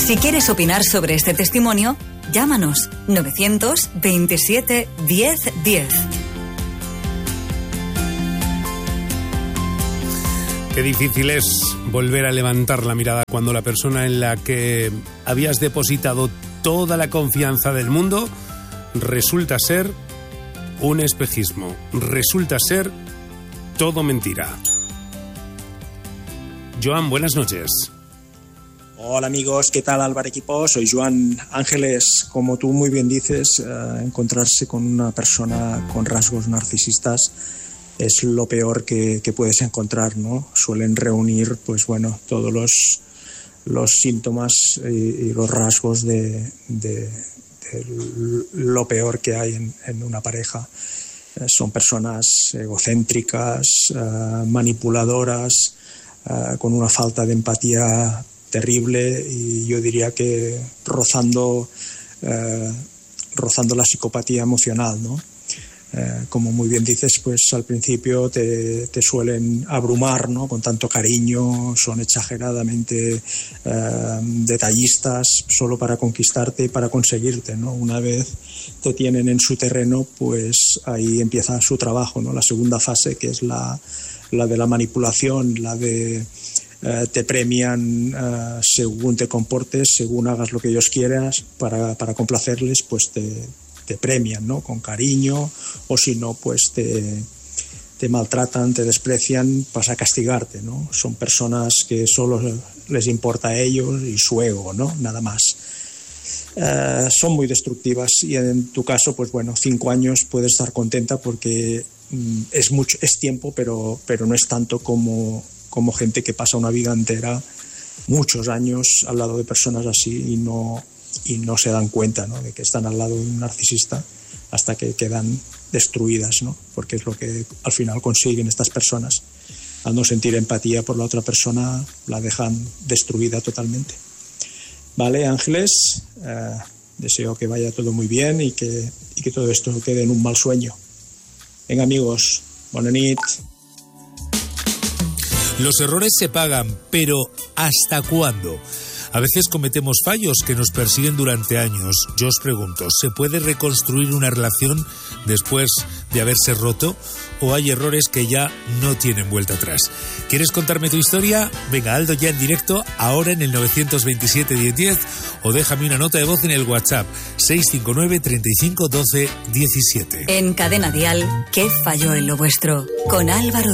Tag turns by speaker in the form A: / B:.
A: Si quieres opinar sobre este testimonio, llámanos 927 10 10.
B: Qué difícil es volver a levantar la mirada cuando la persona en la que habías depositado toda la confianza del mundo resulta ser un espejismo, resulta ser todo mentira. Joan, buenas noches.
C: Hola amigos, ¿qué tal Álvaro equipo? Soy Joan Ángeles. Como tú muy bien dices, encontrarse con una persona con rasgos narcisistas es lo peor que puedes encontrar, ¿no? Suelen reunir, pues bueno, todos los síntomas y los rasgos de lo peor que hay en una pareja. Son personas egocéntricas, manipuladoras, con una falta de empatía terrible y yo diría que rozando la psicopatía emocional, ¿no? Como muy bien dices, pues al principio te suelen abrumar, ¿no? Con tanto cariño, son exageradamente detallistas solo para conquistarte y para conseguirte, ¿no? Una vez te tienen en su terreno, pues ahí empieza su trabajo, ¿no? La segunda fase, que es la de la manipulación, la de te premian según te comportes, según hagas lo que ellos quieran, para complacerles, pues te premian, ¿no? Con cariño, o si no, pues te maltratan, te desprecian, vas a castigarte, ¿no? Son personas que solo les importa a ellos y su ego, ¿no? Nada más. Son muy destructivas y en tu caso, pues bueno, 5 años puedes estar contenta porque es tiempo, pero no es tanto como gente que pasa una vida entera, muchos años al lado de personas así y no se dan cuenta, ¿no? De que están al lado de un narcisista hasta que quedan destruidas, ¿no? Porque es lo que al final consiguen estas personas. Al no sentir empatía por la otra persona, la dejan destruida totalmente. Vale, Ángeles, deseo que vaya todo muy bien y que todo esto quede en un mal sueño. Venga amigos, bona nit.
D: Los errores se pagan, pero ¿hasta cuándo? A veces cometemos fallos que nos persiguen durante años. Yo os pregunto, ¿se puede reconstruir una relación después de haberse roto? ¿O hay errores que ya no tienen vuelta atrás? ¿Quieres contarme tu historia? Venga, hazlo ya en directo, ahora en el 927 1010 o déjame una nota de voz en el WhatsApp 659 35 12 17.
A: En Cadena Dial, ¿qué falló en lo vuestro? Con Álvaro